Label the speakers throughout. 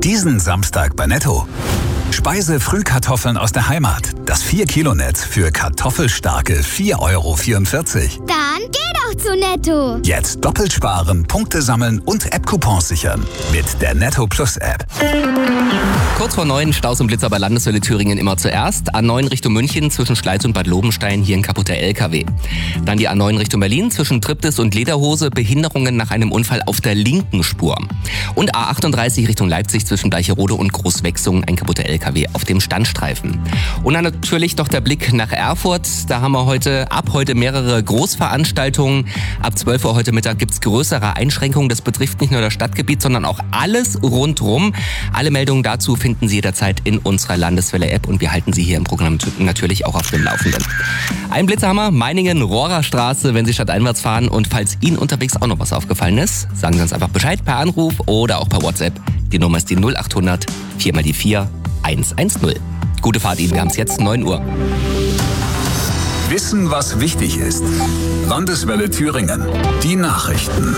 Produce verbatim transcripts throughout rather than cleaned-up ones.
Speaker 1: Diesen Samstag bei Netto. Speise-Frühkartoffeln aus der Heimat. Das vier Kilo Netz für kartoffelstarke vier Euro vierundvierzig.
Speaker 2: Dann geh doch zu Netto.
Speaker 1: Jetzt doppelt sparen, Punkte sammeln und App-Coupons sichern. Mit der Netto Plus App.
Speaker 3: Kurz vor neun, Staus und Blitzer bei Landeswelle Thüringen immer zuerst. A neun Richtung München zwischen Schleiz und Bad Lobenstein, hier ein kaputter L K W. Dann die A neun Richtung Berlin zwischen Triptis und Lederhose, Behinderungen nach einem Unfall auf der linken Spur. Und A achtunddreißig Richtung Leipzig zwischen Deicherode und Großwechsung, ein kaputter L K W auf dem Standstreifen. Und dann natürlich doch der Blick nach Erfurt. Da haben wir heute, ab heute mehrere Großveranstaltungen. Ab zwölf Uhr heute Mittag gibt's größere Einschränkungen. Das betrifft nicht nur das Stadtgebiet, sondern auch alles rundrum. Alle Meldungen dazu finden Sie jederzeit in unserer Landeswelle-App und wir halten Sie hier im Programm natürlich auch auf dem Laufenden. Ein Blitzhammer, Meiningen, Rohrerstraße, wenn Sie stadteinwärts fahren. Und falls Ihnen unterwegs auch noch was aufgefallen ist, sagen Sie uns einfach Bescheid per Anruf oder auch per WhatsApp. Die Nummer ist die null achthundert vier mal die vier eins eins null. Gute Fahrt Ihnen, wir haben es jetzt neun Uhr.
Speaker 1: Wissen, was wichtig ist. Landeswelle Thüringen. Die Nachrichten.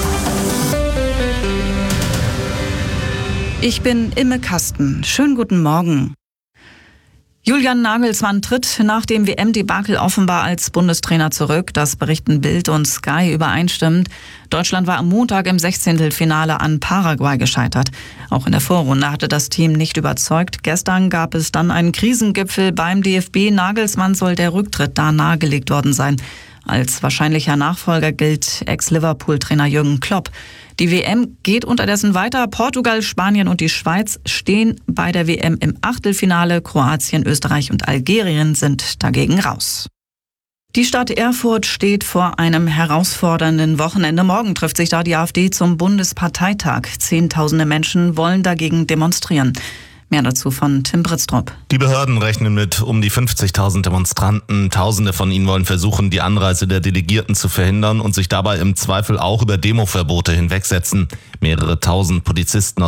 Speaker 4: Ich bin Imme Kasten. Schönen guten Morgen. Julian Nagelsmann tritt nach dem W M-Debakel offenbar als Bundestrainer zurück. Das berichten Bild und Sky übereinstimmend. Deutschland war am Montag im Sechzehntelfinale an Paraguay gescheitert. Auch in der Vorrunde hatte das Team nicht überzeugt. Gestern gab es dann einen Krisengipfel beim D F B. Nagelsmann soll der Rücktritt da nahegelegt worden sein. Als wahrscheinlicher Nachfolger gilt Ex-Liverpool-Trainer Jürgen Klopp. Die W M geht unterdessen weiter. Portugal, Spanien und die Schweiz stehen bei der W M im Achtelfinale. Kroatien, Österreich und Algerien sind dagegen raus. Die Stadt Erfurt steht vor einem herausfordernden Wochenende. Morgen trifft sich da die AfD zum Bundesparteitag. Zehntausende Menschen wollen dagegen demonstrieren. Mehr dazu von Tim Britztrup.
Speaker 5: Die Behörden rechnen mit um die fünfzigtausend Demonstranten. Tausende von ihnen wollen versuchen, die Anreise der Delegierten zu verhindern und sich dabei im Zweifel auch über Demoverbote hinwegsetzen. Mehrere tausend Polizisten